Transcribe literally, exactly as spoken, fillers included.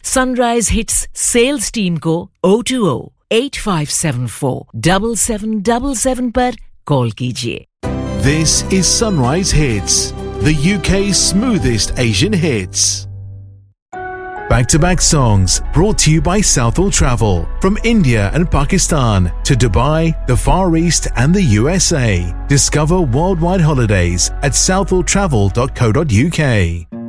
Sunrise hits sales team को O two O eight five seven four seven seven seven seven पर call कीजिए. This is Sunrise Hits, the U K's smoothest Asian hits. Back-to-back songs brought to you by Southall Travel. From India and Pakistan to Dubai, the Far East and the U S A. Discover worldwide holidays at southall travel dot co dot U K.